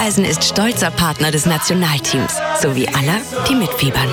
Hufeisen ist stolzer Partner des Nationalteams, sowie aller, die mitfiebern.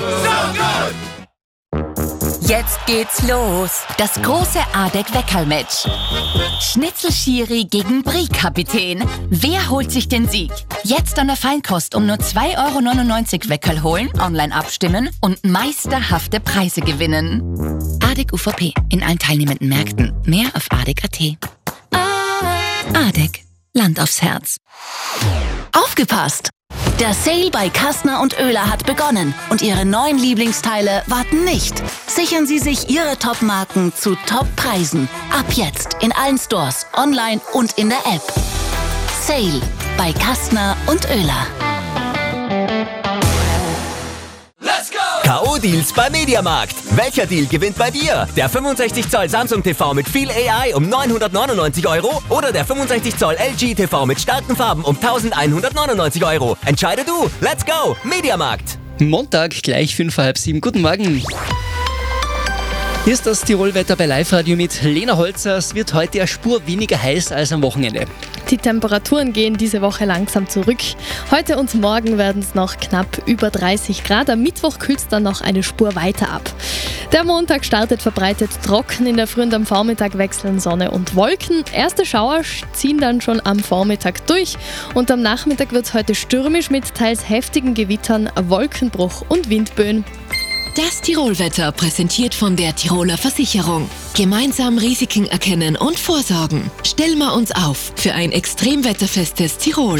Jetzt geht's los. Das große ADEC-Weckerl-Match. Schnitzelschiri gegen Brie-Kapitän. Wer holt sich den Sieg? Jetzt an der Feinkost um nur 2,99 € Weckerl holen, online abstimmen und meisterhafte Preise gewinnen. ADEC UVP in allen teilnehmenden Märkten. Mehr auf ADEC.at. ADEC. Land aufs Herz. Aufgepasst! Der Sale bei Kastner und Oehler hat begonnen und Ihre neuen Lieblingsteile warten nicht. Sichern Sie sich Ihre Top-Marken zu Top-Preisen. Ab jetzt in allen Stores, online und in der App. Sale bei Kastner und Oehler. K.O.-Deals bei Mediamarkt. Welcher Deal gewinnt bei dir? Der 65 Zoll Samsung TV mit viel AI um 999 € oder der 65 Zoll LG TV mit starken Farben um 1199 €? Entscheide du. Let's go. Mediamarkt. Montag, gleich 6:55. Guten Morgen. Hier ist das Tirolwetter bei Live-Radio mit Lena Holzer. Es wird heute eine Spur weniger heiß als am Wochenende. Die Temperaturen gehen diese Woche langsam zurück. Heute und morgen werden es noch knapp über 30 Grad. Am Mittwoch kühlt es dann noch eine Spur weiter ab. Der Montag startet verbreitet trocken. In der Früh und am Vormittag wechseln Sonne und Wolken. Erste Schauer ziehen dann schon am Vormittag durch. Und am Nachmittag wird es heute stürmisch mit teils heftigen Gewittern, Wolkenbruch und Windböen. Das Tirolwetter präsentiert von der Tiroler Versicherung. Gemeinsam Risiken erkennen und vorsorgen. Stellen wir uns auf für ein extremwetterfestes Tirol.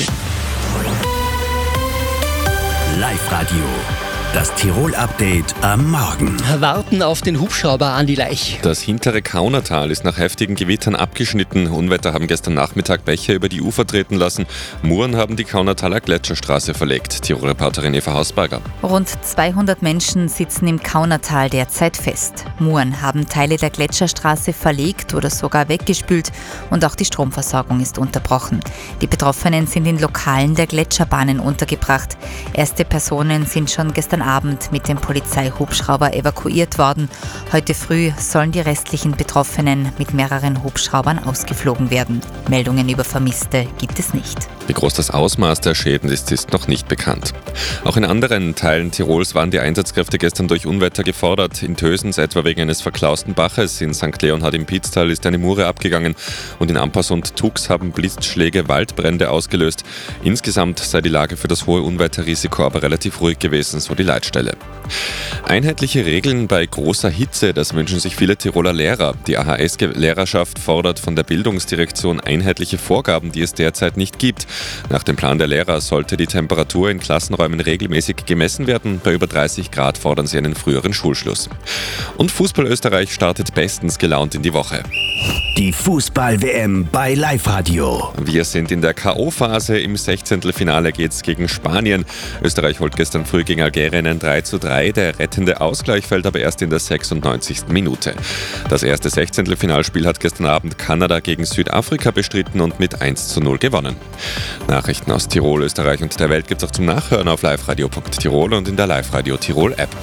Live-Radio. Das Tirol-Update am Morgen. Warten auf den Hubschrauber Andi Leich. Das hintere Kaunertal ist nach heftigen Gewittern abgeschnitten. Unwetter haben gestern Nachmittag Bäche über die Ufer treten lassen. Muren haben die Kaunertaler Gletscherstraße verlegt. Tirol-Reporterin Eva Hausberger. Rund 200 Menschen sitzen im Kaunertal derzeit fest. Muren haben Teile der Gletscherstraße verlegt oder sogar weggespült und auch die Stromversorgung ist unterbrochen. Die Betroffenen sind in Lokalen der Gletscherbahnen untergebracht. Erste Personen sind schon gestern Abend mit dem Polizeihubschrauber evakuiert worden. Heute früh sollen die restlichen Betroffenen mit mehreren Hubschraubern ausgeflogen werden. Meldungen über Vermisste gibt es nicht. Wie groß das Ausmaß der Schäden ist noch nicht bekannt. Auch in anderen Teilen Tirols waren die Einsatzkräfte gestern durch Unwetter gefordert. In Tösens etwa wegen eines verklausten Baches. In St. Leonhard im Pitztal ist eine Mure abgegangen. Und in Ampass und Tux haben Blitzschläge Waldbrände ausgelöst. Insgesamt sei die Lage für das hohe Unwetterrisiko aber relativ ruhig gewesen, so die Leitstelle. Einheitliche Regeln bei großer Hitze, das wünschen sich viele Tiroler Lehrer. Die AHS-Lehrerschaft fordert von der Bildungsdirektion einheitliche Vorgaben, die es derzeit nicht gibt. Nach dem Plan der Lehrer sollte die Temperatur in Klassenräumen regelmäßig gemessen werden. Bei über 30 Grad fordern sie einen früheren Schulschluss. Und Fußball Österreich startet bestens gelaunt in die Woche. Die Fußball-WM bei Live-Radio. Wir sind in der K.O.-Phase. Im 16. Finale geht's gegen Spanien. Österreich holt gestern früh gegen Algerien ein 3:3. Der rettende Ausgleich fällt aber erst in der 96. Minute. Das erste 16. Finalspiel hat gestern Abend Kanada gegen Südafrika bestritten und mit 1:0 gewonnen. Nachrichten aus Tirol, Österreich und der Welt gibt's auch zum Nachhören auf liveradio.tirol und in der Live-Radio Tirol App.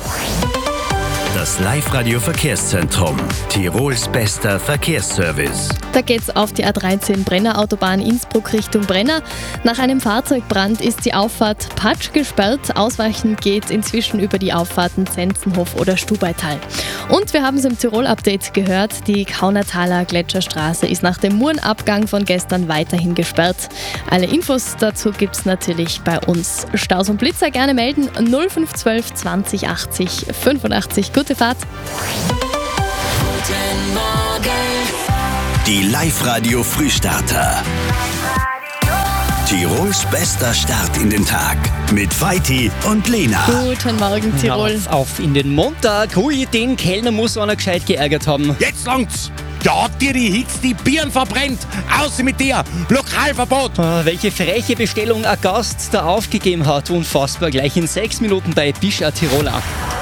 Das Live-Radio Verkehrszentrum. Tirols bester Verkehrsservice. Da geht's auf die A13 Brenner Autobahn Innsbruck Richtung Brenner. Nach einem Fahrzeugbrand ist die Auffahrt Patsch gesperrt. Ausweichen geht inzwischen über die Auffahrten Zenzenhof oder Stubaital. Und wir haben es im Tirol-Update gehört, die Kaunertaler Gletscherstraße ist nach dem Murenabgang von gestern weiterhin gesperrt. Alle Infos dazu gibt's natürlich bei uns. Staus und Blitzer gerne melden 0512 20 80 85. Gute Fahrt. Guten Morgen. Die Live-Radio Frühstarter. Tirols bester Start in den Tag. Mit Vaiti und Lena. Guten Morgen, Tirol. Auf in den Montag. Hui, den Kellner muss einer gescheit geärgert haben. Jetzt langt's! Da hat dir die Hitze die Birnen verbrennt! Außer mit dir! Lokalverbot! Welche freche Bestellung ein Gast da aufgegeben hat. Unfassbar. Gleich in 6 Minuten bei Bischa Tiroler.